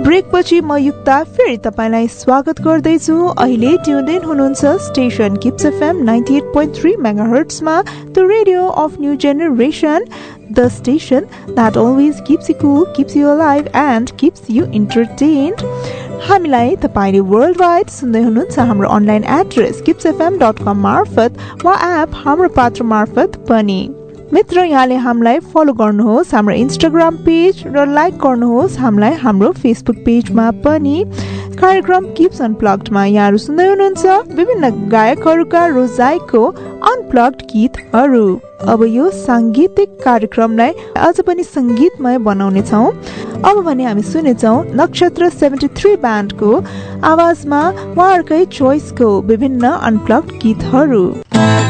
ब्रेकपछि म युक्ता फेरि तपाईलाई स्वागत गर्दैछु। अहिले ट्युन इन हुनुहुन्छ station kips FM 98.3 मेगाहर्ट्जमा, the radio of new generation, the station that always keeps you cool, keeps you alive and keeps you entertained. हामीलाई तपाईले वर्ल्ड वाइड सुन्दै हुनुहुन्छ हाम्रो अनलाइन एड्रेस kipsfm.com मार्फत वा एप हाम्रो पात्र मार्फत पनि। मित्र, यहाँले हामीलाई फलो गर्नुहोस् हाम्रो इन्स्टाग्राम पेज र लाइक गर्नुहोस् हामीलाई हाम्रो फेसबुक पेजमा पनि। कार्यक्रम किप्स अनप्लग्डमा यहाँहरू सुन्दै हुनुहुन्छ विभिन्न गायकहरूका रोजाइको अनप्लग्ड गीतहरू। अब यो सांगीतिक कार्यक्रमलाई अझ पनि संगीतमय बनाउने छौं। अब भने हामी सुनेछौं नक्षत्र 73 ब्यान्डको आवाजमा उहाँहरूकै चोइसको विभिन्न अनप्लग्ड गीतहरू।